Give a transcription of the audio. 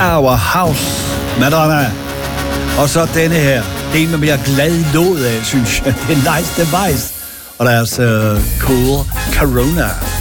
Our House, Madonna. Og så denne her. Det er en, man bliver glad i låget af, synes jeg. Det er Nice Device. Og deres Cool Corona.